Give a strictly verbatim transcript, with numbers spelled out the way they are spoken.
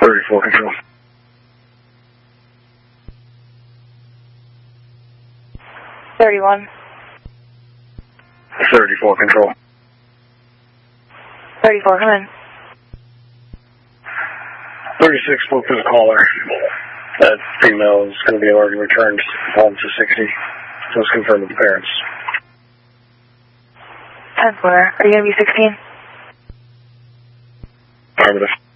thirty-four control. thirty-one. thirty-four control. thirty-four, come in. thirty-six spoke to the caller. That female is going to be already returned home to sixty. So it's confirmed with the parents. ten four, are you going to be sixteen? Affirmative.